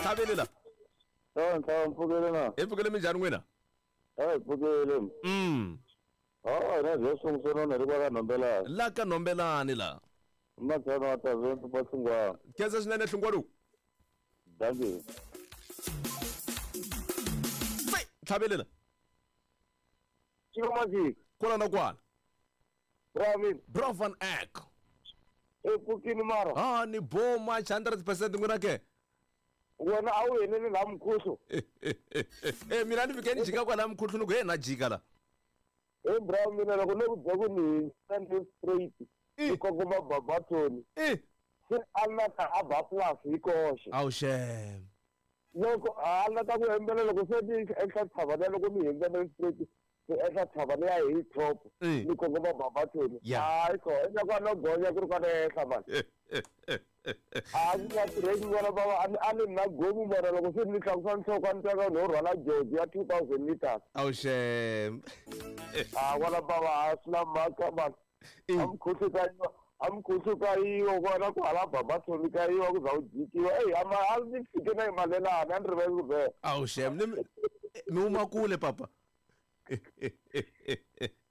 Tlhavele la. Mpfukile na. Empfukile minjhani n'wina? Mpfukile. Na byo sungula na ri kwala Nombelani. La ka Nombelani la. Matsana wa ta zo pa tsungwa. Khensa swinene hlungwa lowu. Danke. Tlhavele la. Chimaji. Kwala na kwala. Bramin. Bro van Eyck. Mpfukile mara. Ni boma 100% n'wina ke. Wena a wu heleli la mkhuhlu. Mina ni fike ni jika kwala mkhuhlu ni ku he na jika la. Bro mina loko ni ku bya ku ni stand straight. Ko kuma babathoni. Se alla ta aba plus hi koxe. Awu shem. Loko alla ta ku hembela loko se ni eka thavana loko ni hembela straight. Se eka thavana ya hi top. Ni ko kuma babathoni. Hayi ko eka kwa no gonya ku ri kwa eka manje. Nga tirheki vona bava ani na gomu mara loko se ni tlakusa nhloko ni teka no rhwala George ya 2000 liters. Awu shem. Wala bava asina maka man. Amkhuhluka yiwo kona kwala babathoni ka yiwo kuzawujikiwa ama alifike na imalelana ni rivele ku vhela. Awu shem mi uma kule papa.